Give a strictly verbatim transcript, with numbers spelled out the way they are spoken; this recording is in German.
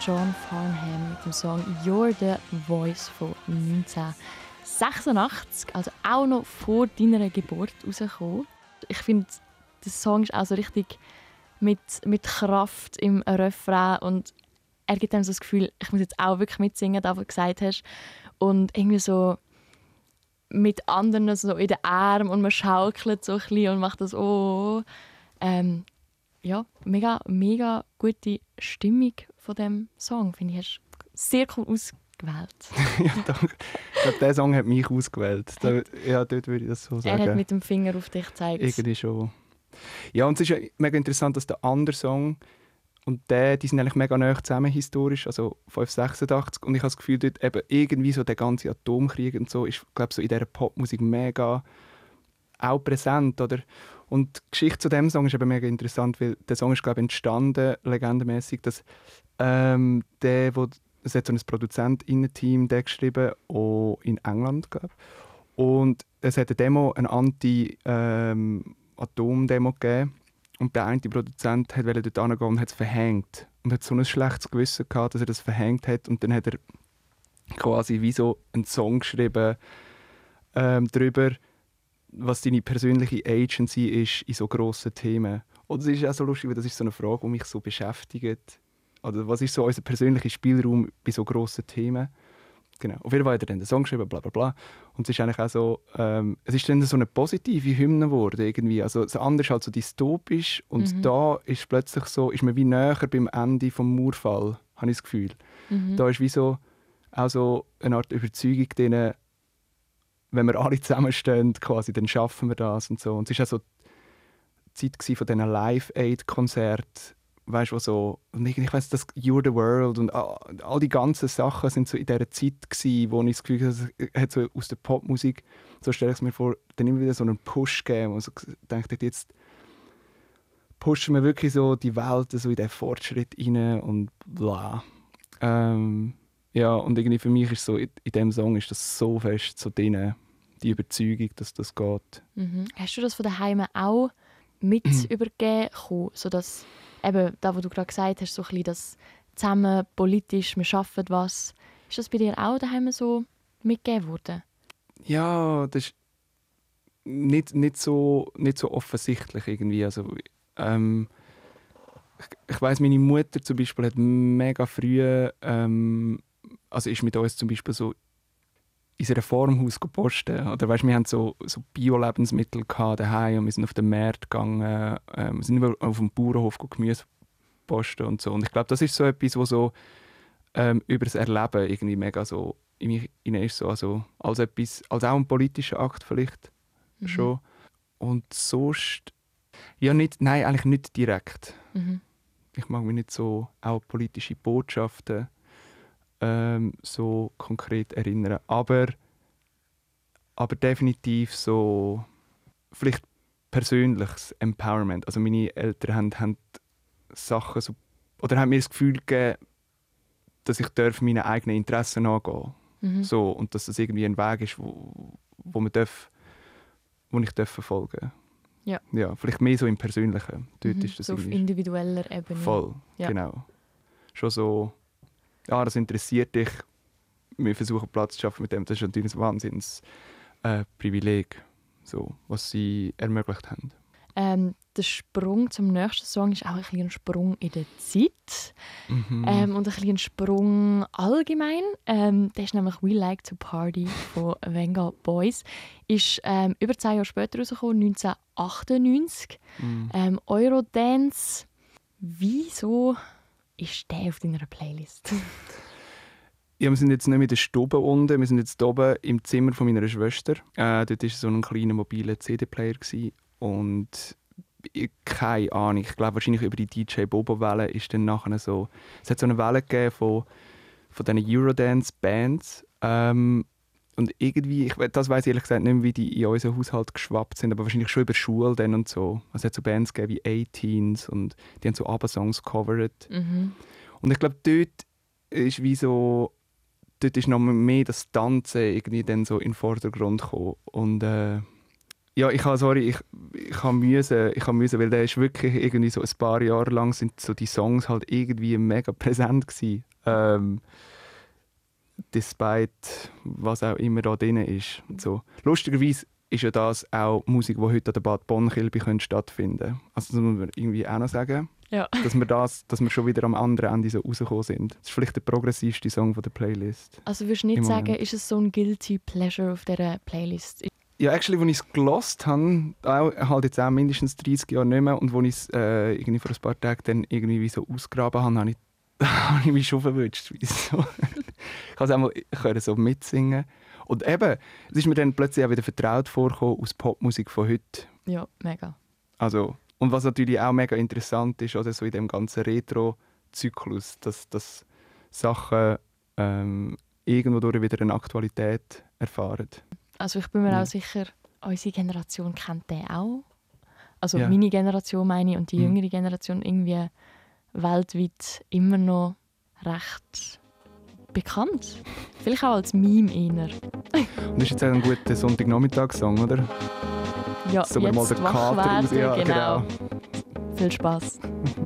John Farnham mit dem Song «You're the Voice» von neunzehnhundertsechsundachtzig, also auch noch vor deiner Geburt rausgekommen. Ich finde, der Song ist auch so richtig mit, mit Kraft im Refrain und er gibt einem so das Gefühl, ich muss jetzt auch wirklich mitsingen, das, was du gesagt hast. Und irgendwie so mit anderen so in den Armen und man schaukelt so ein bisschen und macht das «Oh». Ähm, ja, mega, mega gute Stimmung von diesem Song, finde ich. Hast du sehr cool ausgewählt. Ja, danke. Ich glaube, dieser Song hat mich ausgewählt. Da, ja, dort würde ich das so sagen. Er hat mit dem Finger auf dich gezeigt. Irgendwie schon. Ja, und es ist ja mega interessant, dass der andere Song und der, die sind eigentlich mega nah zusammen historisch, also fünfhundertsechsundachtzig. Und ich habe das Gefühl, dort eben irgendwie so der ganze Atomkrieg und so ist, glaube so in dieser Popmusik mega auch präsent, oder? Und die Geschichte zu diesem Song ist eben mega interessant, weil der Song ist, glaube ich, entstanden, legendenmäßig, dass ähm, der, wo, es hat so ein ProduzentInnen-Team der geschrieben, auch in England, glaube ich. Und es hat eine Demo, eine Anti-Atom-Demo ähm, gegeben. Und der eine Produzent wollte dort hingehen und hat es verhängt. Und hat so ein schlechtes Gewissen gehabt, dass er das verhängt hat. Und dann hat er quasi wie so einen Song geschrieben ähm, darüber, was deine persönliche Agency ist in so grossen Themen. Und das ist auch so lustig, weil das ist so eine Frage, die mich so beschäftigt. Also was ist so unser persönlicher Spielraum bei so grossen Themen? Genau. Auf jeden Fall hat er dann den Song geschrieben, bla bla bla. Und es ist eigentlich auch so, ähm, es ist dann so eine positive Hymne geworden irgendwie. Also das andere ist halt so dystopisch und mhm. da ist plötzlich so, ist man wie näher beim Ende vom Mauerfall, habe ich das Gefühl. Mhm. Da ist wie so auch so eine Art Überzeugung drin, wenn wir alle zusammenstehen, quasi, dann schaffen wir das und so. Und es war auch so die Zeit von diesen Live-Aid-Konzerten, weißt du, so, und ich weiss, das «You're the World» und all, all die ganzen Sachen sind so in dieser Zeit gewesen, wo ich das Gefühl hatte, es hat so aus der Popmusik, so stelle ich es mir vor, dann immer wieder so einen Push gegeben. Und so denke ich, jetzt pushen wir wirklich so die Welt so in diesen Fortschritt rein und bla. Ähm, ja, und irgendwie für mich ist so, in, in diesem Song ist das so fest so drin, die Überzeugung, dass das geht. Mhm. Hast du das von daheim auch mit übergeben, sodass eben das, was du gerade gesagt hast, so ein bisschen das zusammen politisch, wir schaffen was. Ist das bei dir auch daheim so mitgegeben worden? Ja, das ist nicht, nicht, so, nicht so offensichtlich irgendwie. Also, ähm, ich ich weiss, meine Mutter zum Beispiel hat mega früh, ähm, also ist mit uns zum Beispiel so in unserem Farmhaus gepostet. Oder weißt, wir hatten so, so Bio-Lebensmittel daheim und wir sind auf den Markt gegangen, ähm, wir sind auf dem Bauernhof Gemüse posten und so. Und ich glaube, das ist so etwas, was so ähm, über das Erleben irgendwie mega so in mich hinein ist, so, also als etwas, als auch ein politischer Akt vielleicht mhm. schon. Und sonst, ja nicht, nein, eigentlich nicht direkt. Mhm. Ich mag mich nicht so auch politische Botschaften ähm, so konkret erinnern, aber aber definitiv so vielleicht persönliches Empowerment. Also meine Eltern haben, haben Sachen so, oder haben mir das Gefühl gegeben, dass ich meine eigenen Interessen angehen mhm. so, und dass das irgendwie ein Weg ist, wo, wo, man darf, wo ich darf verfolgen. Ja. Ja, vielleicht mehr so im Persönlichen. Dort mhm. ist das so auf individueller Ebene. Voll, ja. Genau. Schon so, ja, das interessiert dich. Wir versuchen Platz zu schaffen mit dem. Das ist natürlich ein Wahnsinns äh, Privileg, so, was sie ermöglicht haben. Ähm, der Sprung zum nächsten Song ist auch ein, ein Sprung in der Zeit mhm. ähm, und ein, ein Sprung allgemein. Ähm, das ist nämlich «We Like to Party» von Venga Boys. Ist ähm, über zehn Jahre später rausgekommen, neunzehnhundertachtundneunzig. Mhm. Ähm, Eurodance. Wieso ist der auf deiner Playlist? Ja, wir sind jetzt nicht mit der Stube unten, wir sind jetzt oben im Zimmer von meiner Schwester. Äh, dort war so ein kleiner mobiler C D-Player gewesen. Und ich, keine Ahnung, ich glaube wahrscheinlich über die D J Bobo-Welle ist dann nachher so, es hat so eine Welle gegeben von, von diesen Eurodance-Bands. Ähm, und irgendwie, ich, das weiss ich ehrlich gesagt nicht mehr, wie die in unseren Haushalt geschwappt sind, aber wahrscheinlich schon über Schule dann und so. Also es hat so Bands gegeben wie A-Teens und die haben so ABBA-Songs covered. Mhm. Und ich glaube, dort ist wie so, dort ist noch mehr das Tanzen irgendwie dann so in den Vordergrund gekommen. Und äh, ja, ich habe, sorry, ich, ich habe müssen, ich habe müssen, weil der ist wirklich irgendwie so ein paar Jahre lang sind so die Songs halt irgendwie mega präsent gewesen. Ähm, despite was auch immer da drin ist. Und so. Lustigerweise ist ja das auch Musik, die heute an der Bad Bonn-Kilby stattfinden könnte. Also das muss man irgendwie auch noch sagen. Ja. Dass wir, das, dass wir schon wieder am anderen Ende so rausgekommen sind. Das ist vielleicht der progressivste Song von der Playlist. Also würdest du nicht Im sagen, Moment. ist es so ein Guilty Pleasure auf dieser Playlist? Ja, actually, als ich es gelost habe, auch, halt jetzt auch mindestens dreißig Jahre nicht mehr, und als ich es äh, irgendwie vor ein paar Tagen dann irgendwie wie so ausgegraben habe, habe ich, habe ich mich schon verwünscht. So. Ich konnte es auch mal können so mitsingen. Und eben, es ist mir dann plötzlich auch wieder vertraut vorgekommen aus Popmusik von heute. Ja, mega. Also, und was natürlich auch mega interessant ist, oder so in dem ganzen Retro-Zyklus, dass, dass Sachen ähm, irgendwo durch wieder eine Aktualität erfahren. Also ich bin mir Ja. auch sicher, unsere Generation kennt den auch. Also Ja. meine Generation meine ich und die Mhm. jüngere Generation irgendwie weltweit immer noch recht bekannt. Vielleicht auch als Meme eher. Und das ist jetzt auch ein guter Sonntagnachmittagssong, oder? Ja, So, wenn jetzt mal der wach Kater werden, raus- ja, genau. genau. Viel Spaß.